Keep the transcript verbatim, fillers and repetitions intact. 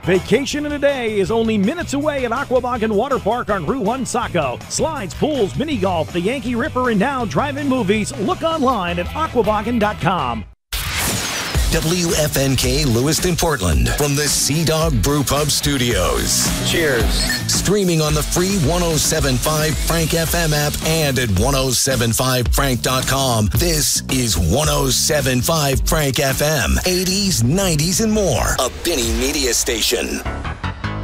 Vacation in a day is only minutes away at Aquabogan Water Park on Route one Saco. Slides, pools, mini golf, the Yankee Ripper, and now drive-in movies. Look online at aquabogan dot com. W F N K Lewiston, Portland, from the Sea Dog Brew Pub Studios. Cheers. Streaming on the free one oh seven point five Frank F M app and at ten seventy-five frank dot com. This is ten seventy-five Frank F M. eighties, nineties, and more. A Benny Media Station.